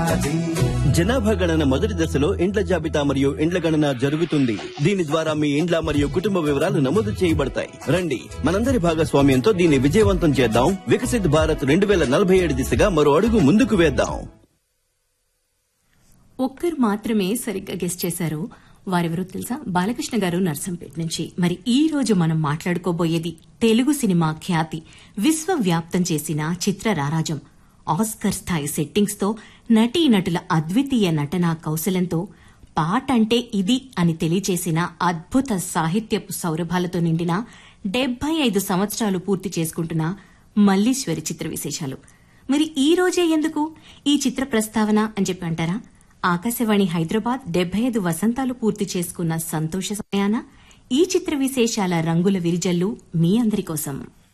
జనాభా గణన మొదటి దశలో ఇండ్ల జాబితా మరియు ఇండ్ల గణన జరుగుతుంది. దీని ద్వారా మీ ఇండ్ల మరియు కుటుంబ వివరాలు నమోదు చేయబడతాయి. రండి, మనందరి భాగస్వామ్యంతో దీన్ని విజయవంతం చేద్దాం. వికసిత్ భారత్ 2047 దిశగా మరో అడుగు ముందుకు వేద్దాం. ఒక్కరు మాత్రమే సరిగ్గా గెస్ట్ చేశారు. వారెవరో తెలుసా? బాలకృష్ణ గారు, నర్సంపేట నుంచి. మరి ఈ రోజు మనం మాట్లాడుకోబోయేది తెలుగు సినిమా ఖ్యాతి విశ్వవ్యాప్తం చేసిన చిత్ర రారాజం. ఆస్కర్ స్థాయి సెట్టింగ్స్ తో నటీనటుల అద్వితీయ నటనా కౌశలంతో పాటంటే ఇది అని తెలియచేసిన అద్భుత సాహిత్యపు సౌరభాలతో నిండిన 75 సంవత్సరాలు పూర్తి చేసుకుంటున్న మల్లీశ్వరి చిత్ర విశేషాలు. మరి ఈ రోజే ఎందుకు ఈ చిత్ర ప్రస్తావన అని చెప్పి అంటారా? ఆకాశవాణి హైదరాబాద్ 75 వసంతాలు పూర్తి చేసుకున్న సంతోష సమయాన ఈ చిత్ర విశేషాల రంగుల విరిజల్లు మీ అందరి కోసం.